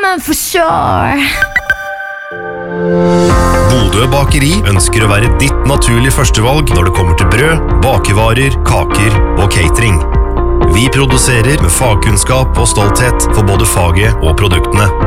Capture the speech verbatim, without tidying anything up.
men for sure. Bodø Bakeri ønsker å være ditt naturlige førstevalg når det kommer til brød, bakevarer, kaker og catering. Vi produserer med fagkunnskap og stolthet for både faget og produktene.